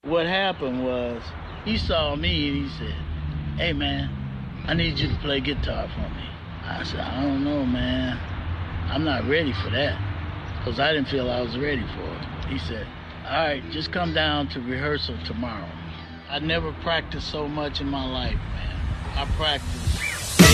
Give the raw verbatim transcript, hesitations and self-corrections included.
What happened was he saw me and he said, hey man, I need you to play guitar for me. I said, I don't know, man. I'm not ready for that. Because I didn't feel I was ready for it. He said, all right, just come down to rehearsal tomorrow. I never practiced so much in my life, man. I practiced